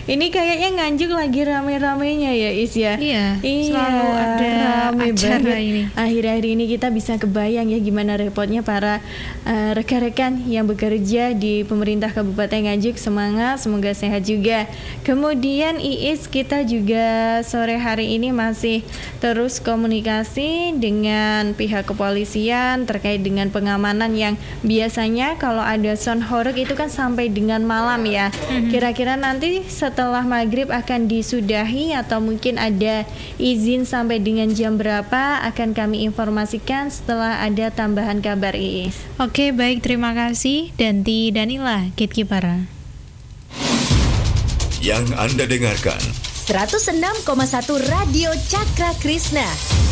Ini kayaknya Nganjuk lagi rame-ramenya ya Is ya. Iya, selalu ada rame acara banget. ini. Akhir-akhir ini kita bisa kebayang ya gimana repotnya para rekan-rekan yang bekerja di pemerintah Kabupaten Nganjuk. Semangat, semoga sehat juga. Kemudian Iis, kita juga sore hari ini masih terus komunikasi dengan pihak kepolisian terkait dengan pengamanan yang biasanya kalau ada sound horeg itu kan sampai dengan malam ya. Kira-kira nanti setelah maghrib akan disudahi atau mungkin ada izin sampai dengan jam berapa akan kami informasikan setelah ada tambahan kabar Iis. Oke, baik, terima kasih Danti Danila Gatekeeper. Yang Anda dengarkan 106,1 Radio Cakra Krishna.